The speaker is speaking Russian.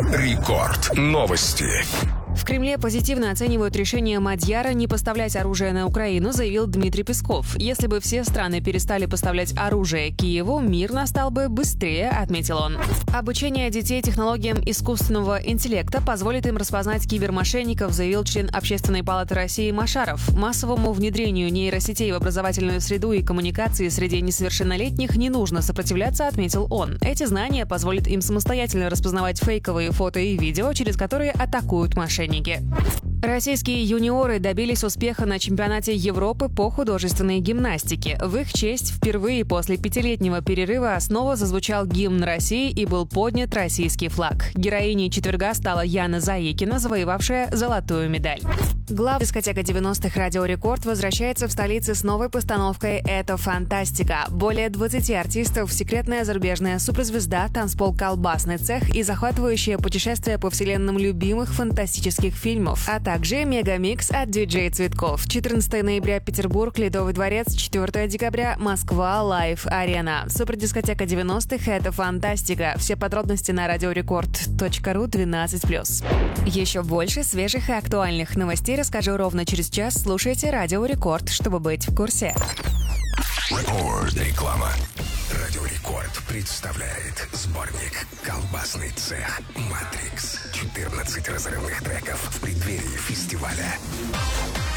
Рекорд. Новости. В Кремле позитивно оценивают решение Мадьяра не поставлять оружие на Украину, заявил Дмитрий Песков. Если бы все страны перестали поставлять оружие Киеву, мир настал бы быстрее, отметил он. Обучение детей технологиям искусственного интеллекта позволит им распознать кибермошенников, заявил член Общественной палаты России Машаров. Массовому внедрению нейросетей в образовательную среду и коммуникации среди несовершеннолетних не нужно сопротивляться, отметил он. Эти знания позволят им самостоятельно распознавать фейковые фото и видео, через которые атакуют мошенники. Российские юниоры добились успеха на чемпионате Европы по художественной гимнастике. В их честь впервые после 5-летнего перерыва снова зазвучал гимн России и был поднят российский флаг. Героиней четверга стала Яна Заикина, завоевавшая золотую медаль. Главная дискотека 90-х «Радио Рекорд» возвращается в столице с новой постановкой «Это фантастика». Более 20 артистов, секретная зарубежная суперзвезда, танцпол «Колбасный цех» и захватывающее путешествие по вселенным любимых фантастических фильмов, а также мегамикс от диджей Цветков. 14 ноября Петербург, Ледовый дворец, 4 декабря Москва, Лайв Арена. Супердискотека 90-х «Это фантастика». Все подробности на radiorecord.ru 12+. Еще больше свежих и актуальных новостей расскажу ровно через час. Слушайте Радио Рекорд, чтобы быть в курсе. Реклама. Радио Рекорд представляет сборник «Колбасный цех Матрикс». 14 разрывных треков в преддверии фестиваля.